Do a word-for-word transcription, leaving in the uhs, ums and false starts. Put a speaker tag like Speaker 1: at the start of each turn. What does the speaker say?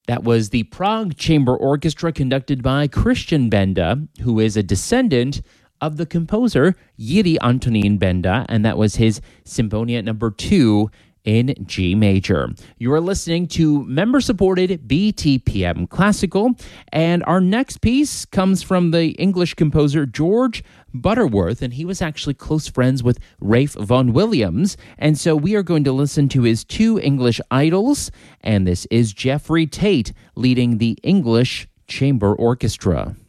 Speaker 1: That was the Prague Chamber Orchestra conducted by Christian Benda, who is a descendant of the composer Jiří Antonín Benda, and that was his Symphonia number two in G major. You are listening to member-supported B T P M Classical, and our next piece comes from the English composer George Butterworth, and he was actually close friends with Ralph Vaughan Williams, and so we are going to listen to his two English idols, and this is Geoffrey Tate leading the English Chamber Orchestra.